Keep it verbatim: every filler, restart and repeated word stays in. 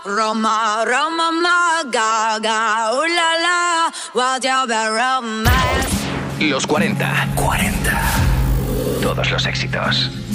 Roma, Roma, ma, gaga, ooh la la, what's your bad romance? Los cuarenta. cuarenta. Todos los éxitos.